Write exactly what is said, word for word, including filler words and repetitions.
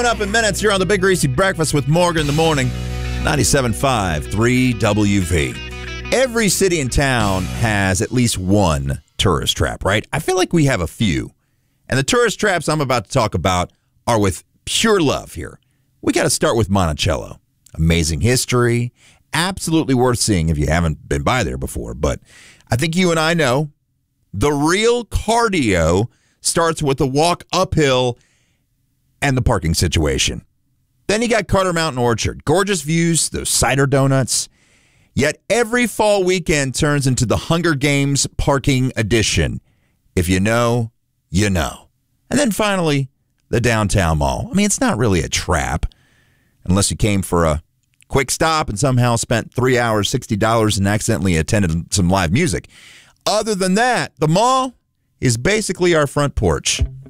Up in minutes, you're on the Big Greasy Breakfast with Morgan in the morning, ninety-seven point five, three W V. Every city and town has at least one tourist trap, right? I feel like we have a few. And the tourist traps I'm about to talk about are with pure love here. We got to start with Monticello. Amazing history, absolutely worth seeing if you haven't been by there before. But I think you and I know the real cardio starts with a walk uphill and the parking situation. Then you got Carter Mountain Orchard. Gorgeous views, those cider donuts. Yet every fall weekend turns into the Hunger Games parking edition. If you know, you know. And then finally, the downtown mall. I mean, it's not really a trap unless you came for a quick stop and somehow spent three hours, sixty dollars and accidentally attended some live music. Other than that, the mall is basically our front porch.